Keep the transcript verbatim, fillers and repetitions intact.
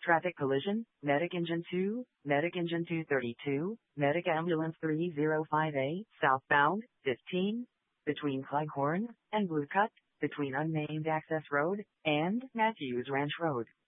Traffic collision, Medic Engine two, Medic Engine two thirty-two, Medic Ambulance three oh five A, southbound, fifteen, between Cleghorn and Blue Cut, between Unnamed Access Road and Matthews Ranch Road.